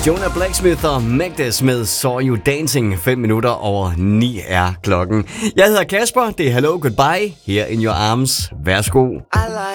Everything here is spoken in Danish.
Jonah Blacksmith og Magdes med Saw You Dancing. 5 minutter over 9 er klokken. Jeg hedder Kasper, det er Hello Goodbye, her in your arms. Værsgo. I like